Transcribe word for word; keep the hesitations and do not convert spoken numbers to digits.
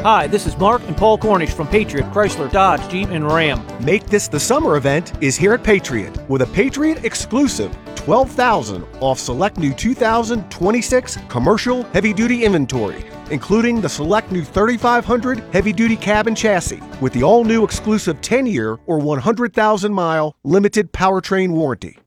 Hi, this is Mark and Paul Cornish from Patriot Chrysler Dodge Jeep and Ram. Make This the Summer event is here at Patriot with a Patriot exclusive twelve thousand dollars off select new two thousand twenty-six commercial heavy-duty inventory, including the select new thirty-five hundred heavy-duty cab and chassis with the all-new exclusive ten-year or one hundred thousand mile limited powertrain warranty.